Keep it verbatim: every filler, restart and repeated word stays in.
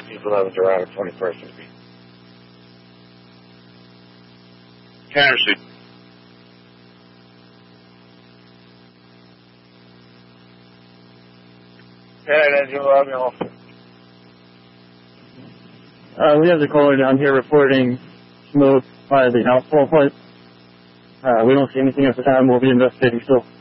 East eleven Dorado, twenty-first Street. Tanner Street. Yeah, Engine eleven, officer. Uh, we have the caller down here reporting smoke by the outfall pipe. Uh, we don't see anything at the time. We'll be investigating still.